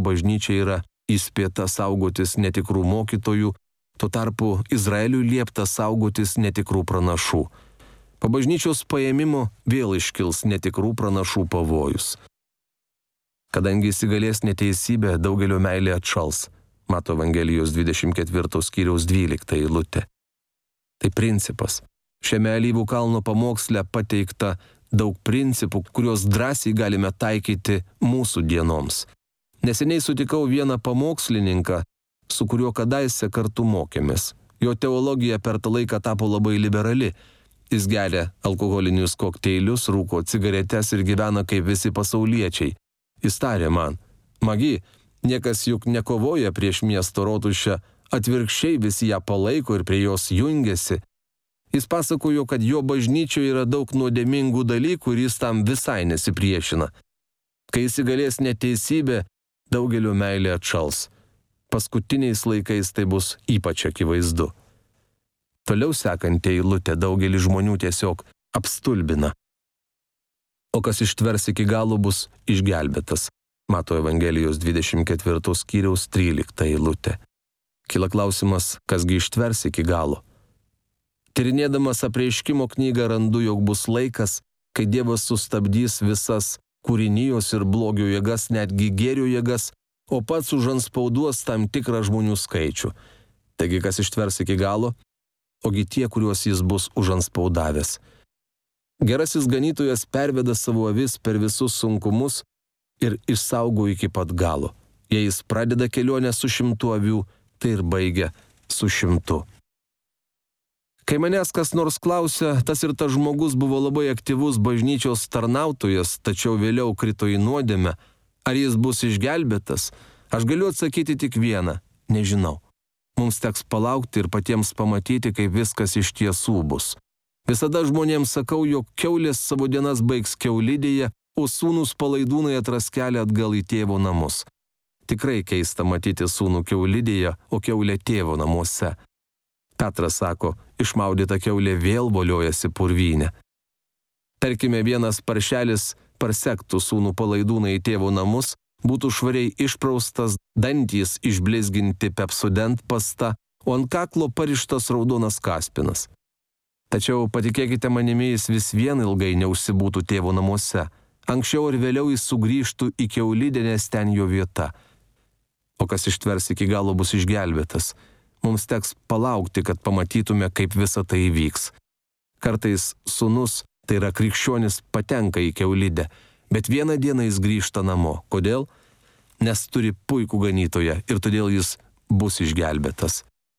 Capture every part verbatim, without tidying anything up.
bažnyčia yra įspėta saugotis netikrų mokytojų, tuo tarpu Izraeliui liepta saugotis netikrų pranašų. Po bažnyčios paėmimo vėl iškils netikrų pranašų pavojus. Kadangi įsigalės neteisybė, daugelio meilė atšals. Mato Evangelijos dvidešimt ketvirtos skyriaus dvylikta eilutė. Tai principas. Šiame Alyvų kalno pamoksle pateikta daug principų, kuriuos drąsiai galime taikyti mūsų dienoms. Neseniai sutikau vieną pamokslininką, su kuriuo kadaise kartu mokėmės. Jo teologija per tą laiką tapo labai liberali. Jis geria alkoholinius kokteilius, rūko cigaretes ir gyvena kaip visi pasauliečiai. Jis tarė man: Magi, niekas juk nekovoja prieš miesto rotušę, atvirkščiai visi ją palaiko ir prie jos jungiasi. Jis pasakojo, kad jo bažnyčioje yra daug nuodėmingų dalykų ir jis tam visai nesipriešina. Kai įsigalės neteisybė, daugelio meilė atšals. Paskutiniais laikais tai bus ypač akivaizdu. Toliau sekanti eilutė daugelį žmonių tiesiog apstulbina. O kas ištvers iki galo, bus išgelbėtas. Mato Evangelijos dvidešimt ketvirtos skyriaus trylikta eilutė. Kyla klausimas, kasgi ištvers iki galo. Tyrinėdamas Apreiškimo knygą randu, jog bus laikas, kai Dievas sustabdys visas kūrinijos ir blogio jėgas, netgi gėrio jėgas, o pats užanspauduos tam tikrą žmonių skaičių. Taigi, kas ištvers iki galo? Ogi tie, kuriuos jis bus užanspaudavęs. Gerasis ganytojas perveda savo avis per visus sunkumus ir išsaugo iki pat galo. Jei jis pradeda kelionę su šimtu avių, tai ir baigia su šimtu. Kai manęs kas nors klausia, tas ir tas žmogus buvo labai aktyvus bažnyčios tarnautojas, tačiau vėliau krito į nuodėmę, ar jis bus išgelbėtas, aš galiu atsakyti tik vieną – nežinau. Mums teks palaukti ir patiems pamatyti, kaip viskas iš tiesų bus. Visada žmonėms sakau, jog kiaulės savo dienas baigs kiaulidėje, o sūnus palaidūnai atras kelią atgal į tėvo namus. Tikrai keista matyti sūnų kiaulidėje, o kiaulė tėvo namuose. Petras sako, išmaudyta kiaulė vėl voliojasi purvyne. Tarkime, vienas paršelis parsektų sūnų palaidūną į tėvo namus, būtų švariai išpraustas, dantys išblizginti pepsodent pasta, o ant kaklo parištas raudonas kaspinas. Tačiau patikėkite manimi, jis vis vien ilgai neužsibūtų tėvo namuose. Anksčiau ar vėliau jis sugrįžtų į kiaulidę, nes ten jo vieta. O kas ištvers iki galo, bus išgelbėtas. Mums teks palaukti, kad pamatytume, kaip visa tai įvyks. Kartais sūnus, tai yra krikščionis, patenka į kiaulidę, bet vieną dieną jis grįžta namo. Kodėl? Nes turi puikų ganytoją ir todėl jis bus išgelbėtas.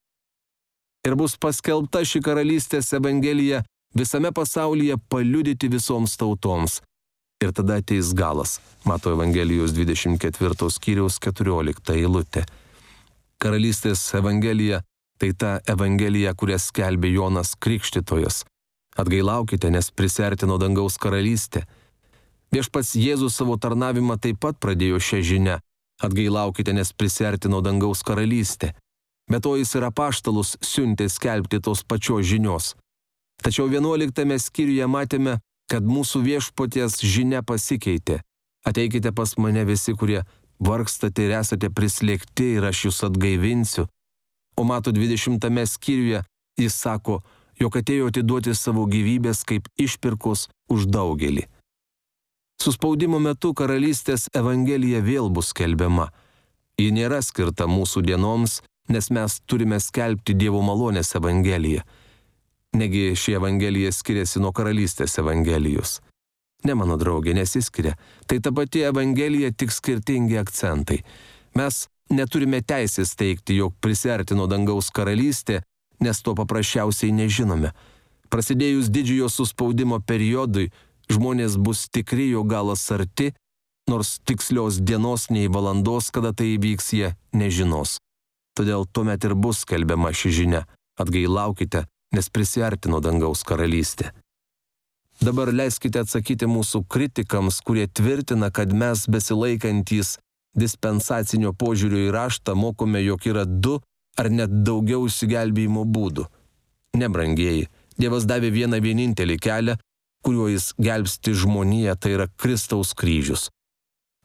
Ir bus paskelbta ši karalystės evangelija visame pasaulyje paliudyti visoms tautoms. Ir tada ateis galas. Mato Evangelijos dvidešimt ketvirtos skyriaus keturiolikta eilutė. Karalystės evangelija tai ta evangelija, kurią skelbė Jonas Krikštytojas. Atgailaukite, nes prisiartino dangaus karalystė. Viešpats Jėzus savo tarnavimą taip pat pradėjo šią žinią. Atgailaukite, nes prisiartino dangaus karalystė. Bet to jis ir apaštalus siuntė skelbti tos pačios žinios. Tačiau vienuoliktame skyriuje matėme, kad mūsų viešpaties žinia pasikeitė. Ateikite pas mane visi, kurie vargstate ir esate prislėgti, ir aš jūs atgaivinsiu. O Mato dvidešimtame skyriuje jis sako, jog atėjo atiduoti savo gyvybės kaip išpirkos už daugelį. Suspaudimo metu karalystės evangelija vėl bus skelbiama. Ji nėra skirta mūsų dienoms, nes mes turime skelbti Dievo malonės evangeliją. Negi ši evangelija skiriasi nuo karalystės evangelijos. Ne, mano draugė, nesiskiria. Tai ta pati evangelija, tik skirtingi akcentai. Mes neturime teisės teigti, jog prisiartino dangaus karalystė, nes to paprasčiausiai nežinome. Prasidėjus didžiojo suspaudimo periodui, žmonės bus tikri, jog galas arti, nors tikslios dienos nei valandos, kada tai įvyks, jie nežinos. Todėl tuomet ir bus skelbiama ši žinia. Atgailaukite, nes prisiartino dangaus karalystė. Dabar leiskite atsakyti mūsų kritikams, kurie tvirtina, kad mes besilaikantys dispensacinio požiūrio į raštą mokome, jog yra du ar net daugiau išsigelbėjimo būdų. Nebrangieji, Dievas davė vieną vienintelį kelią, kuriuo jis gelbsti žmoniją, tai yra Kristaus kryžius.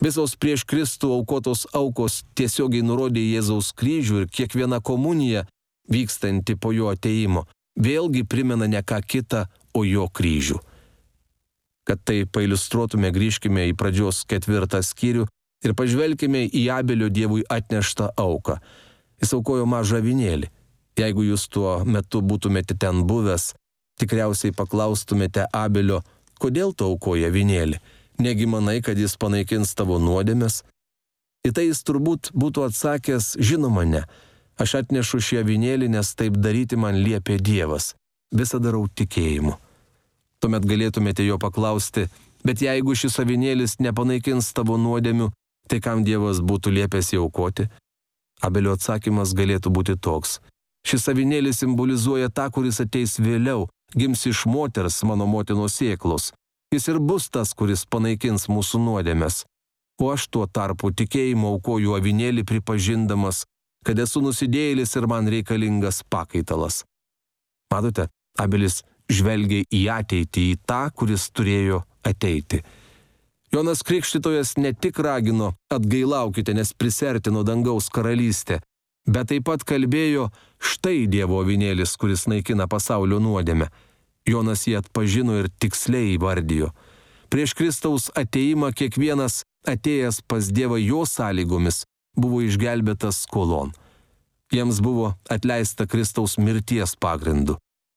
Visos prieš Kristų aukotos aukos tiesiogiai nurodė Jėzaus kryžių ir kiekviena komunija, vykstanti po jo atėjimo, vėlgi primena ne ką kitą, o jo kryžių. Kad tai pailiustruotume, grįžkime į pradžios ketvirtą skyrių ir pažvelkime į Abelio Dievui atneštą auką. Jis aukojo mažą avinėlį. Jeigu jūs tuo metu būtumėte ten buvęs, tikriausiai paklaustumėte Abelio, kodėl tu aukoji avinėlį? Negi manai, kad jis panaikins tavo nuodėmes? Į tai jis turbūt būtų atsakęs, žinoma ne. Aš atnešu šį avinėlį, nes taip daryti man liepė Dievas. Visą darau tikėjimu. Tuomet galėtumėte jo paklausti, bet jeigu šis avinėlis nepanaikins tavo nuodėmių, tai kam Dievas būtų liepęs jį aukoti? Abelio atsakymas galėtų būti toks. Šis avinėlis simbolizuoja tą, kuris ateis vėliau, gims iš moters mano motinos sėklos. Jis ir bus tas, kuris panaikins mūsų nuodėmes. O aš tuo tarpu tikėjimu aukoju avinėlį pripažindamas, kad esu nusidėjėlis ir man reikalingas pakaitalas. Matote, Abelis žvelgia į ateitį, į tą, kuris turėjo ateiti. Jonas Krikštytojas ne tik ragino atgailaukite, nes prisertino dangaus karalystę, bet taip pat kalbėjo, štai Dievo avinėlis, kuris naikina pasaulio nuodėmę. Jonas jį atpažino ir tiksliai įvardijo. Prieš Kristaus ateimą kiekvienas atėjęs pas Dievą jo sąlygomis buvo išgelbėtas skolon. Jiems buvo atleista Kristaus mirties pagrindu.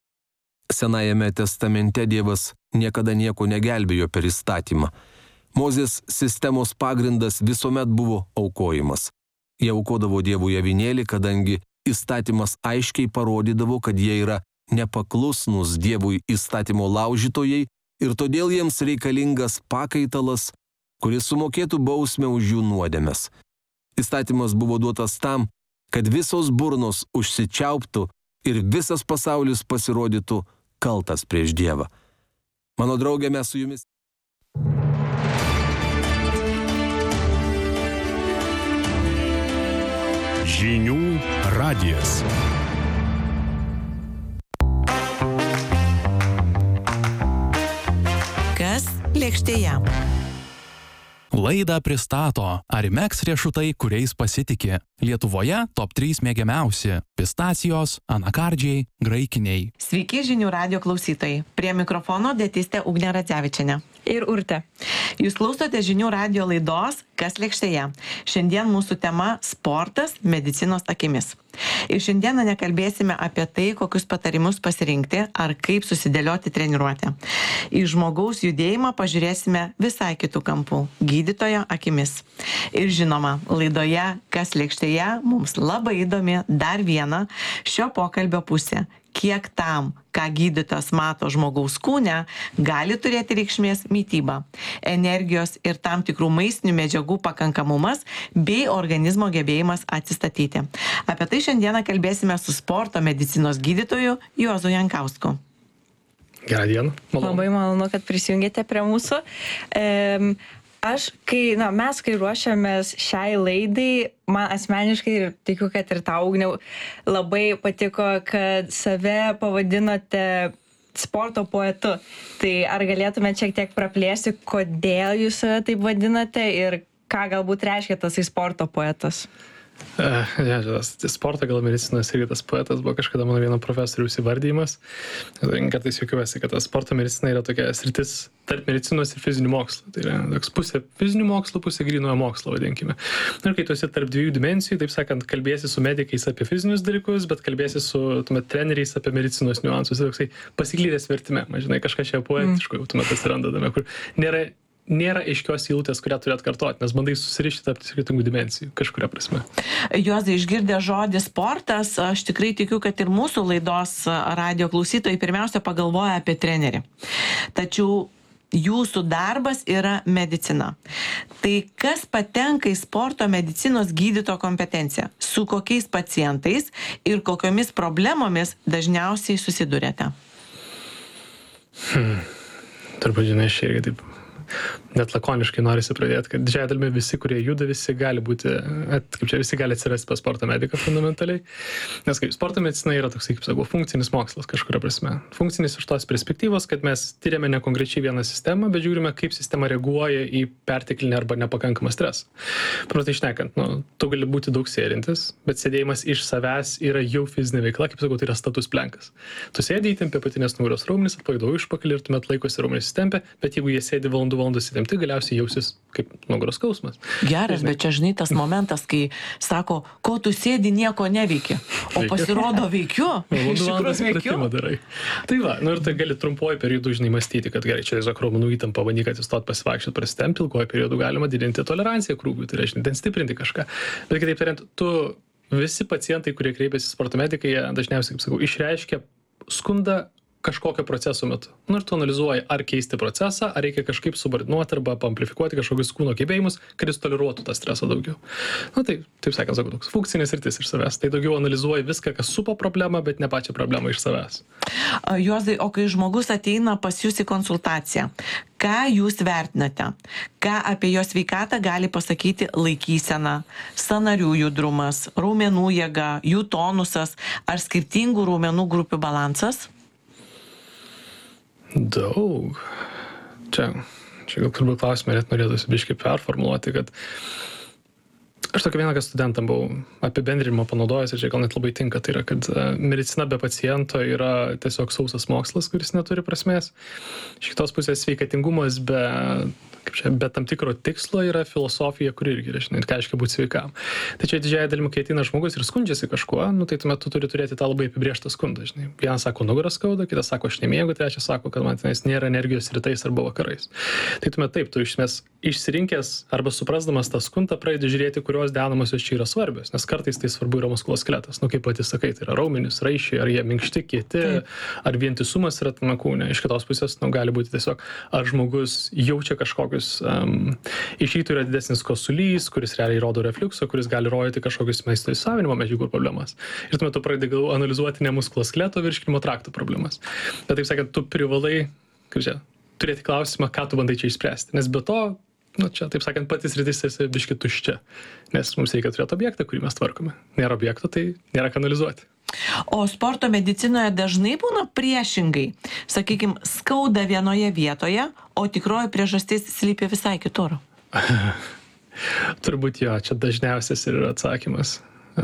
Senajame testamente Dievas niekada nieko negelbėjo per įstatymą. Mozės sistemos pagrindas visuomet buvo aukojimas. Jie aukodavo Dievui avinėlį, kadangi įstatymas aiškiai parodydavo, kad jie yra nepaklusnus Dievui įstatymo laužytojai ir todėl jiems reikalingas pakaitalas, kuris sumokėtų bausmę už jų nuodėmes. Įstatymas buvo duotas tam, kad visos burnos užsičiauptų ir visas pasaulis pasirodytų kaltas prieš Dievą. Mano draugė, mes su jumis. Žinių radijas. Kas lėkštėje? Laidą pristato Arimex riešutai, kuriais pasitiki. Lietuvoje top trys mėgiamiausi – pistacijos, anakardžiai, graikiniai. Sveiki žinių radijo klausytojai. Prie mikrofono dietistė Ugnė Radzevičienė. Ir Urtė. Jūs klausote žinių radijo laidos Kas lėkštėje. Šiandien mūsų tema sportas medicinos akimis. Ir šiandieną nekalbėsime apie tai, kokius patarimus pasirinkti ar kaip susidėlioti treniruotę. Į žmogaus judėjimą pažiūrėsime visai kitų kampų – gydytojo akimis. Ir žinoma, laidoje Kas lėkštėje mums labai įdomi dar viena šio pokalbio pusė. Kiek tam, ką gydytojas mato žmogaus kūne, gali turėti reikšmės mityba, energijos ir tam tikrų maistinių medžiagų pakankamumas bei organizmo gebėjimas atsistatyti. Apie tai šiandieną kalbėsime su sporto medicinos gydytoju Juozu Jankausku. Gerą dieną. Malonu. Labai malonu, kad prisijungėte prie mūsų. E, aš, kai, na, mes, kai ruošiamės šiai laidai, man asmeniškai ir tikiu, kad ir tau, Ugniau, labai patiko, kad save pavadinote sporto poetu. Tai ar galėtumėte šiek tiek praplėsti, kodėl jūs save taip vadinate ir ką galbūt reiškia tas sporto poetas? Uh, ja, tas sporto gal medicinos irgi tas poetas buvo kažkada mano vieno profesoriaus įvardyjimas. Kartais juokiuosi, kad tas sporto medicina yra tokia sritis tarp medicinos ir fizinių mokslų. Tai yra toks pusė fizinių mokslų, pusė grynojo mokslo, vadinkime. Ir kai tu esi tarp dviejų dimensijų, taip sakant, kalbėsi su medikais apie fizinius dalykus, bet kalbėsi su tuomet treneriais apie medicinos niuansus. Tai toksai pasiklydęs vertime, žinai, kažkas čia poetiško jau tuomet atsiranda tame, kur nėra Nėra aiškios eilutės, kurią turi atkartoti, nes bandai susirišti tarp skirtingų dimensijų, kažkuria prasme. Juozai, išgirdę žodį sportas, aš tikrai tikiu, kad ir mūsų laidos radijo klausytojai pirmiausia pagalvoja apie trenerį. Tačiau jūsų darbas yra medicina. Tai kas patenka į sporto medicinos gydytojo kompetenciją? Su kokiais pacientais ir kokiomis problemomis dažniausiai susiduriate? Hmm. Turbūt, žinai, aš irgi taip net lakoniškai norisi pradėti, kad didžiąją dalimi visi, kurie juda, visi gali būti, at, kaip čia visi gali atsirasti pas sporto mediką fundamentaliai. Nes kaip sporto medicina yra toks, kaip sakau, funkcinis mokslas kažkuria prasme. Funkcinis iš tos perspektyvos, kad mes tyriame ne konkrečiai vieną sistemą, bet žiūrime, kaip sistema reaguoja į perteklinį arba nepakankamą stresą. Paprastai šnekant, nu, tu gali būti daug sėdintis, bet sėdėjimas iš savęs yra jau fizinė veikla, kaip sakau, tai yra status plenkas. Tu sėdi įtempė patinės nugaros raumenis, atpalaiduoji užpakalį ir tuomet laikosi raumenis įtempė, bet jeigu jie sėdi valandų valandas įtempti, galiausiai jausis kaip nugaros skausmas. Geras, bet čia žinai tas momentas, kai sako, ko tu sėdi, nieko neveiki, o pasirodo veikiu, iš tikrųjų veikiu. Darai. Tai va, nu ir tai gali trumpuoju periodu, žinai, mąstyti, kad gerai, čia tiesiog raumenų įtampa, bandyk atsistot, pasivaikščiot, prasitempti, ilguoju periodu galima didinti toleranciją krūviui, tai reiškia, ten stiprinti kažką. Bet kitaip tariant, tu visi pacientai, kurie kreipiasi sporto medikai, jie dažniausiai, kaip sakau, išreiškia skundą kažkokio proceso metu. Nu ir tu analizuoji, ar keisti procesą, ar reikia kažkaip subordinuoti arba amplifikuoti kažkokius kūno gebėjimus, kad jis toleruotų tą stresą daugiau. Na tai, taip sakant, sakau, toks funkcinis sritis iš savęs. Tai daugiau analizuoji viską, kas supa problemą, bet ne pačią problemą iš savęs. Juozai, o kai žmogus ateina pas jūs į konsultaciją, ką jūs vertinate? Ką apie jo sveikatą gali pasakyti laikysena, sąnarių judrumas, raumenų jėga, jų tonusas ar skirtingų raumenų grupių balansas? Daug. Čia, čia gal turbūt klausimą net norėtųsi biškai performuluoti, kad aš tokį vieną, kad studentam buvau apibendrinimo panaudojęs ir čia gal net labai tinka, tai yra, kad medicina be paciento yra tiesiog sausas mokslas, kuris neturi prasmės. Iš kitos pusės sveikatingumas be, kaip čia, be tam tikro tikslo yra filosofija, kuri irgi yra, žinai, ką reiškia būti sveikam. Tai čia didžiąją dalimi, kai ateina žmogus ir skundžiasi kažkuo, nu, tai tuomet tu turi turėti tą labai apibrėžtą skundą, žinai. Vienas sako nugaras skauda, kitas sako aš nemiegu, trečias sako, kad man tenais nėra energijos rytais arba vakarais. Tai tuomet taip, tu išmės išsirinkęs arba suprasdamas tą skundą pradedi žiūrėti, kurios dedamosios čia yra svarbios, nes kartais tai svarbu yra muskuloskeletas, nu kaip pati sakai, tai yra raumenys, raiščiai, ar jie minkšti, kieti, ar vientisumas yra tame kūne. Iš kitos pusės, nu, gali būti tiesiog, ar žmogus jaučia kažkokius, um, iš rytų yra didesnis kosulys, kuris realiai rodo refliuksą, kuris gali rodyti kažkokius maisto įsavinimo medžiagų problemas. Ir tuomet tu pradedi analizuoti ne muskuloskeleto virškinimo trakto problemas. Bet taip sakant, tu privalai, kaip čia, turėti klausimą, ką tu bandai čia išspręsti, nes be to, nu, čia, taip sakant, patys rytis esi biški tuščia, nes mums reikia turėti objektą, kurį mes tvarkome. Nėra objekto, tai nėra ką analizuoti. O sporto medicinoje dažnai būna priešingai. Sakykime, skauda vienoje vietoje, o tikroji priežastis slypi visai kitur. Turbūt jo, čia dažniausias ir yra atsakymas.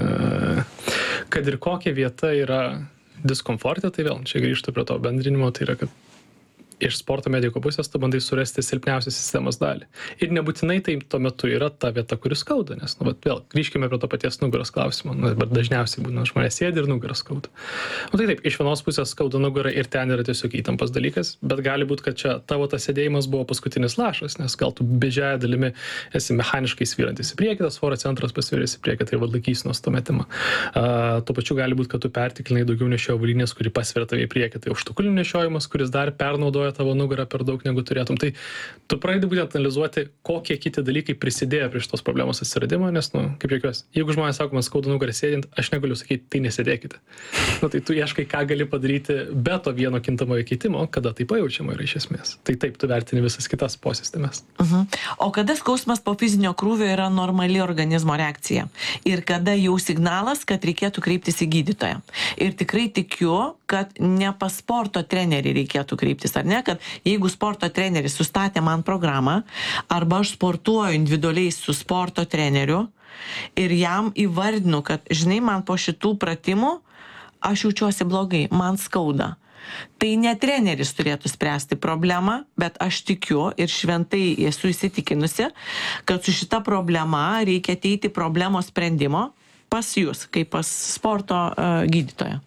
Kad ir kokia vieta yra diskomfortė, tai vėl, čia grįžtu prie to bendrinimo, tai yra, kad iš sporto mediko pusės tu bandai surasti silpniausią sistemos dalį. Ir nebūtinai tai tuo metu yra ta vieta, kuris skauda, nes, nu, bet vėl, grįžkime prie to paties nugaros klausimo, nu, bet dažniausiai būna žmonės sėdi ir nugaras skauda. Nu, tai taip, iš vienos pusės skauda nugara ir ten yra tiesiog įtampas dalykas, bet gali būti, kad čia tavo tas sėdėjimas buvo paskutinis lašas, nes gal tu didžiąją dalimi esi mechaniškai svyrantis į priekį, tas svorio centras pasviręs į priekį, tai vad laikysenos to metimo. Uh, tuo pačiu gali būti, kad tu pertiklinai daugiau nešiojo avalynės, kuri pasveria tave į priekį, tai užtukulių nešiojimas, kuris dar pernaudoja tavo nugarą per daug negu turėtum. Tai tu pradedi būtent analizuoti, kokie kiti dalykai prisidėjo prie šitos problemos atsiradimo, nes, nu, kaip jokios, jeigu žmonės sako, man skauda nugarą sėdint, aš negaliu sakyti, tai nesėdėkite. Nu, tai tu ieškai, ką gali padaryti be to vieno kintamojo keitimo, kada tai pajaučiama yra iš esmės. Tai taip, tu vertini visas kitas posistemas. Uh-huh. O kada skausmas po fizinio krūvio yra normali organizmo reakcija? Ir kada jau signalas, kad reikėtų kreiptis į gydytoją? Ir tikrai tikiu, kad ne pas sporto trenerį reikėtų kreiptis, ar ne, kad jeigu sporto treneris sustatė man programą, arba aš sportuoju individualiai su sporto treneriu ir jam įvardinu, kad, žinai, man po šitų pratimų aš jaučiuosi blogai, man skauda. Tai ne treneris turėtų spręsti problemą, bet aš tikiu ir šventai esu įsitikinusi, kad su šita problema reikia ateiti problemos sprendimo pas jūs, kaip pas sporto uh, gydytoją.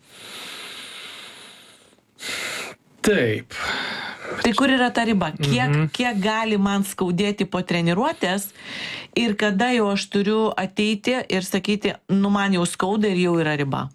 Taip. Tai kur yra ta riba? Kiek, mm-hmm. kiek gali man skaudėti po treniruotės ir kada jau aš turiu ateiti ir sakyti, nu man jau skauda ir jau yra riba?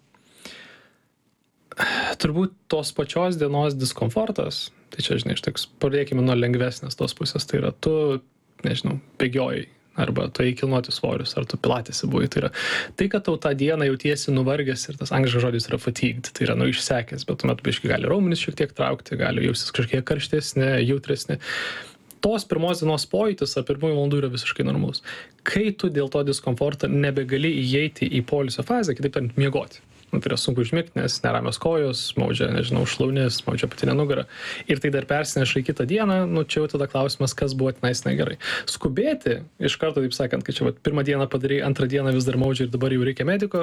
Turbūt tos pačios dienos diskomfortas, tai čia, žinai, ištiks, pradėkime nuo lengvesnės tos pusės, tai yra tu, nežinau, bėgiojai, arba tu eik kilnoti svorius, ar tu pilatėsi buvai. Tai yra tai, kad tau tą dieną jautiesi nuvargęs ir tas angliškas žodis yra fatigued, tai yra nu išsekęs, bet tuomet biškai gali raumenis šiek tiek traukti, gali jaustis kažkiek karštesni, jautresni. tos pirmos dienos pojūtis ar pirmųjų valandų yra visiškai normalus. Kai tu dėl to diskomforto nebegali įeiti į poilsio fazę, kitaip tariant, miegoti. Nu, tai yra sunku užmigti, nes neramios kojos, maudžia, nežinau, šlaunės, maudžia patinė nugara. Ir tai dar persineša į kitą dieną, nu čia jau tada klausimas, kas buvo tenais negerai. Skubėti, iš karto taip sakant, kad čia vat, pirmą dieną padarai, antrą dieną vis dar maudžia ir dabar jau reikia mediko,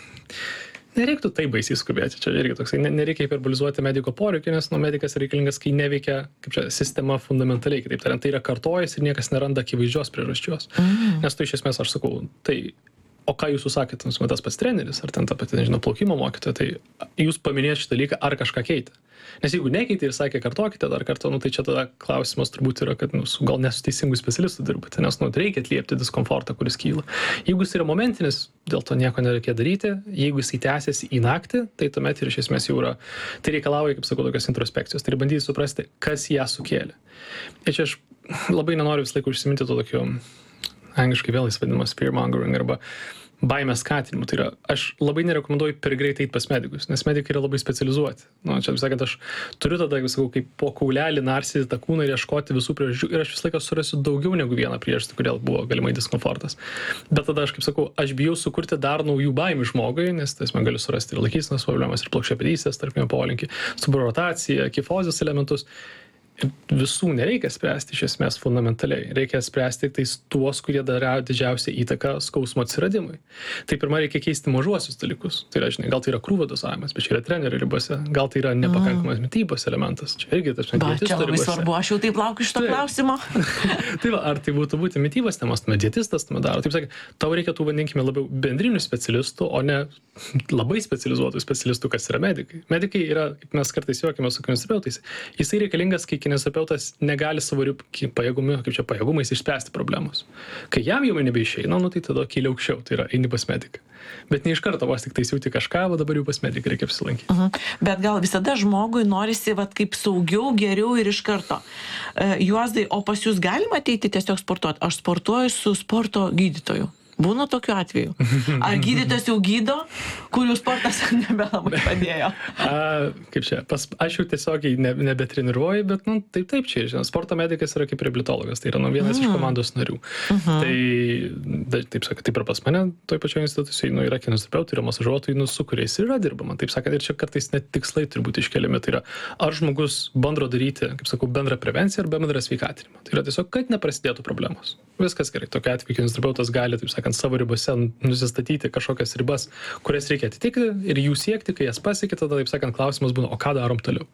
nereiktų taip baisiai skubėti. Čia irgi toksai, nereikia hiperbolizuoti mediko poreikį, nes nu, medikas reikalingas, kai neveikia kaip čia, sistema fundamentaliai. Kitaip tariant, tai yra kartojas ir niekas neranda akivaizdžios priežasčios. Mm. Nes tu iš esmės, aš sakau, tai o ką jūs sakėte, tas pats treneris, ar ten ta pati, nežinau, plaukimo mokytoja, tai jūs paminėjote šitą dalyką, ar kažką keitė. Nes jeigu nekeitė ir sakė, kartokite dar kartą, nu, tai čia tada klausimas turbūt yra, kad nu, gal nesu teisingų specialistų dirbate, nes nu, reikia atliepti diskomfortą, kuris kyla. Jeigu jis yra momentinis, dėl to nieko nereikia daryti, jeigu jis tęsiasi į naktį, tai tuomet ir iš esmės jau yra, tai reikalauja, kaip sakau, tokios introspekcijos, tai bandyti suprasti, kas ją sukėlė. Ir čia aš labai nenoriu vis laik užsiminti to tokio, angliškai vėl jis vadinamas fearmongering arba baimės skatinimu. Tai yra, aš labai nerekomenduoju per greitai eiti pas medikus, nes medikai yra labai specializuoti. Nu, čia, sakant, aš turiu tada, kaip sakau, kaip po kaulelį narsyti tą kūną ir ieškoti visų priežasčių ir aš vis laiką surasiu daugiau negu vieną priežastį, kodėl buvo galimai diskomfortas. Bet tada aš, kaip sakau, aš bijau sukurti dar naujų baimių žmogui, nes tas man galiu surasti ir laikysenos problemas, ir plokščiapėdystės, tarpinio polinkį, stuburo rotaciją, kifozės elementus. Ir visų nereikia spręsti iš esmės fundamentaliai. Reikia spręsti tik tuos, kurie daro didžiausią įtaką skausmo atsiradimui. Tai pirma, reikia keisti mažuosius dalykus. Tai yra, žinai, gal tai yra krūvio dozavimas, bet čia yra trenerio ribose. Gal tai yra nepakankamas mitybos elementas. Čia irgi tas dietisto ribose. Čia labai svarbu, aš jau taip laukiu šito klausimo. Tai va, ar tai būtų būti mitybos temas, tuomet dietistas tuomet daro. Taip sakė, tau reikia tų, vadinkime, labiau bendrinių specialistų, o ne labai specializuotų specialistų, kas yra medikai. Medikai yra, kaip mes kartais juokiamės su kineziterapeutais, jisai reikalingas, kai kineziterapeutas negali savo pajėgumais, kaip čia pajėgumais išspręsti problemos. Kai jam jau nebeišeina, nu tai tada kyli aukščiau, tai yra eini pas mediką. Bet ne iš karto vos tik tai siūti kažką, o dabar jau pas mediką reikia apsilankyti. Uh -huh. Bet gal visada žmogui norisi vat, kaip saugiau, geriau ir iš karto. Uh, Juozai, o pas jūs galima ateiti tiesiog sportuoti? Aš sportuoju su sporto gydytoju. Būna tokiu atveju. Ar gydytojas jau gydo, kurių sportas nebelabai padėjo? A, kaip čia, pas, aš jau tiesiogiai ne, nebetreniruoju, bet nu, taip, taip čia, žinot, sporto medikas yra kaip reabilitologas, tai yra nu, vienas mm. iš komandos narių. Uh -huh. Tai, da, taip sakant, taip ir pas mane, toj pačioje institucijoje, nu, yra kineziterapeutai, yra masažuotojai, nu, su kuriais yra dirbama. Taip sakant, ir čia kartais net tikslai turi būti iškeliami. Tai yra, ar žmogus bando daryti, kaip sakau, bendrą prevenciją ar bendrą sveikatinimą. Tai yra tiesiog, kad neprasidėtų problemos. Viskas gerai. Tokiu atveju kineziterapeutas gali, taip sakant, savo ribose nusistatyti kažkokias ribas, kurias reikia atitikti ir jų siekti, kai jas pasiekia, tada, taip sakant, klausimas būna, o ką darom toliau.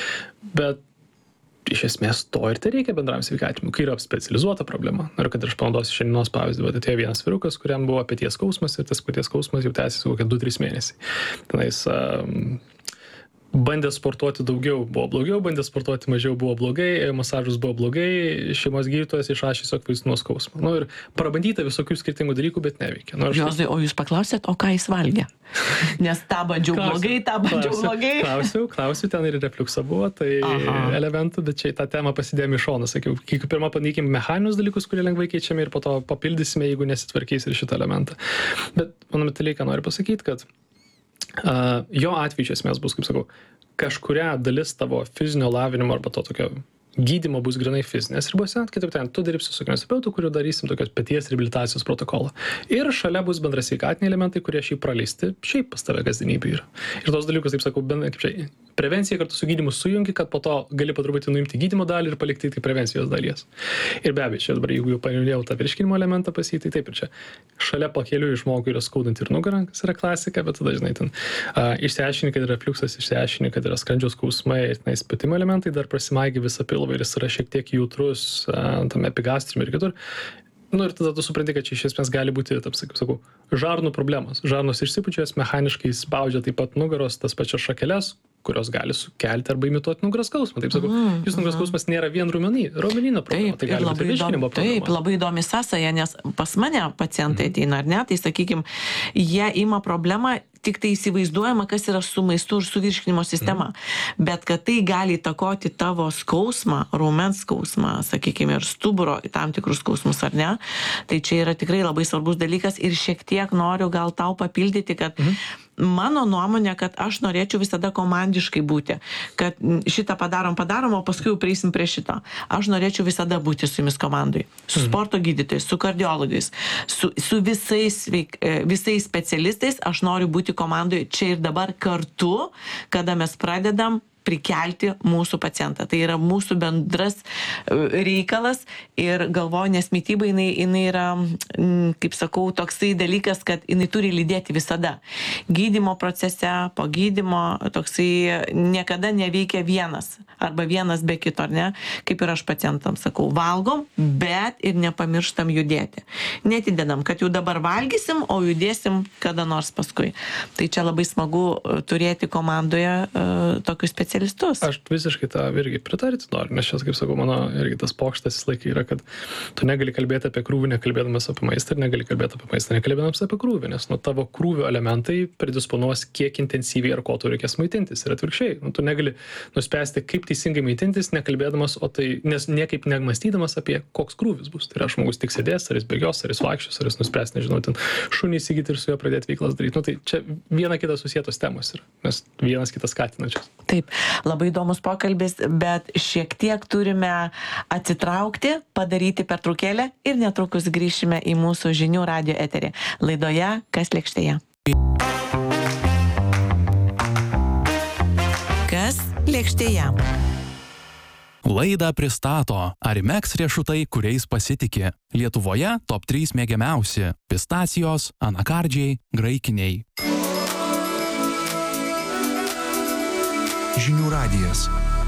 Bet iš esmės to ir tai reikia bendram sveikatinimui, kai yra specializuota problema. Noriu, kad aš panaudosiu šiandienos pavyzdį, bet atėjo vienas vyrukas, kuriam buvo peties skausmas ir tas peties skausmas jau tęsiasi kokie du trys mėnesiai. Tenais um, bandė sportuoti daugiau, buvo blogiau, bandė sportuoti mažiau, buvo blogai, masažus buvo blogai, šeimos gydytojas išrašė tiesiog vaistų nuo skausmo. Nu ir prabandyta visokių skirtingų dalykų, bet neveikia. Nu, Juozai, o jūs paklausėt, o ką jis valgė? Nes tą bandžiau blogai, tą bandžiau blogai. Klausiau, klausiau, ten ir refliuksa buvo, tai Aha. elementų, bet čia tą temą pasidėjome iš šono. Sakiau, pirmą paneikime mechaninius dalykus, kurie lengvai keičiami ir po to papildysime, jeigu nesitvarkys ir šitą elementą. Bet fundamentaliai, ką noriu pasakyti, kad Uh, jo atveju iš esmės bus, kaip sakau, kažkuria dalis tavo fizinio lavinimo arba to tokio gydymo bus grinai fizinės ribose, kitaip tariant, tu dirbsi su kineziterapeutu, kuriuo darysim tokios peties reabilitacijos protokolą. Ir šalia bus bendra sveikatiniai elementai, kurie šiaip praleisti, šiaip pas tave kasdienybė yra. Ir tos dalykus, taip sakau, bendra, kaip čia, prevencija kartu su gydymu sujungi, kad po to gali po truputį nuimti gydymo dalį ir palikti tai prevencijos dalies. Ir be abejo, čia dabar, jeigu jau paminėjau tą virškinimo elementą pas jį, tai taip ir čia. Šalia pakeliui žmogui yra skaudanti ir nugarą, kas yra klasika, bet tada, žinai, ten uh, išsiaiškini, kad yra refliuksas, išsiaiškini, kad yra skrandžio skausmai ir tenais spėtimo elementai, dar prasimaigi visą pilvą ir jis yra šiek tiek jautrus uh, tam epigastrium ir kitur. Nu ir tada tu supranti, kad čia iš esmės gali būti, taip sakau, žarnų problemos. Žarnos išsipučias, mechaniškai spaudžia taip pat nugaros, tas pačias šakeles, kurios gali sukelti arba imituoti nugaros skausmą. Taip sakau, mm, jūsų nugaros skausmas nėra vien raumenį, raumenyno problema, tai gali būti virškinimo problema. Taip, labai įdomi sąsaja, nes pas mane pacientai ateina, ar ne, tai sakykime, jie ima problemą, tik tai įsivaizduojama, kas yra su maistu ir su virškinimo sistema. Mm. Bet kad tai gali įtakoti tavo skausmą, raumens skausmą, sakykime, ir stuburo tam tikrus skausmus, ar ne, tai čia yra tikrai labai svarbus dalykas ir šiek tiek noriu gal tau papildyti, kad mm. mano nuomonė, kad aš norėčiau visada komandiškai būti, kad šitą padarom, padarom, o paskui jau prieisim prie šito. Aš norėčiau visada būti su jumis komandai, su sporto gydytojais, su kardiologais, su, su visais, veik, visais specialistais. Aš noriu būti komandoje čia ir dabar kartu, kada mes pradedam prikelti mūsų pacientą. Tai yra mūsų bendras reikalas ir galvoju, nes mityba jinai, jinai yra, kaip sakau, toksai dalykas, kad jinai turi lydėti visada. Gydymo procese, po gydymo, toksai niekada neveikia vienas arba vienas be kito, ar ne? Kaip ir aš pacientams sakau, valgom, bet ir nepamirštam judėti. Netidedam, kad jau dabar valgysim, o judėsim kada nors paskui. Tai čia labai smagu turėti komandoje uh, tokius specialistus. Aš visiškai tą irgi pritarti noriu, nes šias, kaip sakau, mano irgi tas pokštas laikai yra, kad tu negali kalbėti apie krūvį, nekalbėdamas apie maistą, ir negali kalbėti apie maistą, nekalbėdamas apie krūvį, nes nu, tavo krūvio elementai predisponuos, kiek intensyviai ar ko tu reikės maitintis. Ir atvirkščiai, nu, tu negali nuspręsti, kaip teisingai maitintis, nekalbėdamas, o tai nes niekaip nemąstydamas apie koks krūvis bus. Tai yra žmogus tik sėdės, ar jis bėgios, ar jis vaikščios, ar jis nuspręs, nežinau, ten šunį įsigyti ir su juo pradėti veiklas daryti. Nu, tai čia viena kita susietos temos yra, nes vienas kitas skatinačios. Taip, labai įdomus pokalbis, bet šiek tiek turime atsitraukti, padaryti pertraukėlę ir netrukus grįšime į mūsų žinių radijo eterį. Laidoje Kas lėkštėje. Kas lėkštėje. Laidą pristato Arimex riešutai, kuriais pasitiki. Lietuvoje top trys mėgiamiausi – pistacijos, anakardžiai, graikiniai. Žinių radijas.